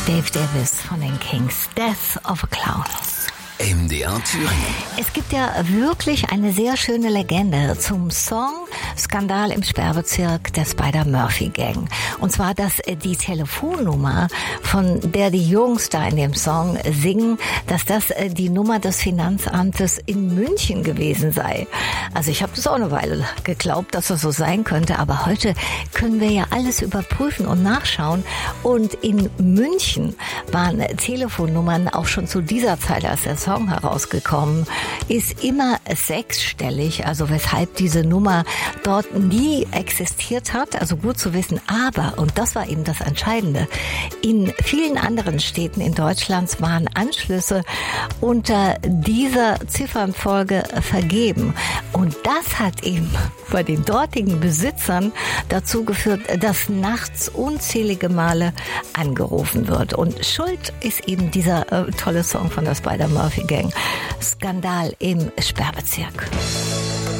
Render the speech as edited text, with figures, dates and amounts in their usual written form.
Dave Davis von den Kings, Death of a Clown. MDR Thüringen. Es gibt ja wirklich eine sehr schöne Legende zum Song Skandal im Sperrbezirk der Spider-Murphy-Gang. Und zwar, dass die Telefonnummer, von der die Jungs da in dem Song singen, dass das die Nummer des Finanzamtes in München gewesen sei. Also ich habe das auch eine Weile geglaubt, dass das so sein könnte, aber heute können wir ja alles überprüfen und nachschauen. Und in München waren Telefonnummern auch schon zu dieser Zeit, als der Song herausgekommen ist, immer sechsstellig, also weshalb diese Nummer dort nie existiert hat, also gut zu wissen. Aber, und das war eben das Entscheidende, in vielen anderen Städten in Deutschland waren Anschlüsse unter dieser Ziffernfolge vergeben. Und das hat eben bei den dortigen Besitzern dazu geführt, dass nachts unzählige Male angerufen wird. Und schuld ist eben dieser tolle Song von der Spider-Murphy Gang, Skandal im Sperrbezirk.